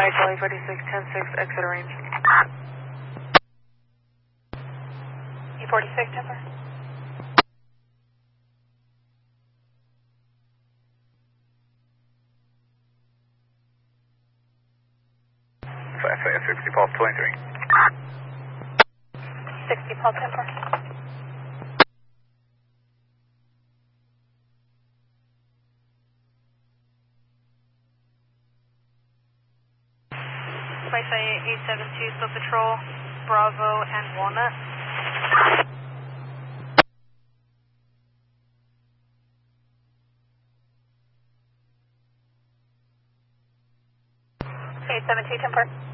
Charlie 46, 10-6, exit range. E46, temper. Flight 60 pulse 23. 60 pulse, temper. Wi-Fi 872, Slow Patrol, Bravo and Walnut. Eight 72, temper.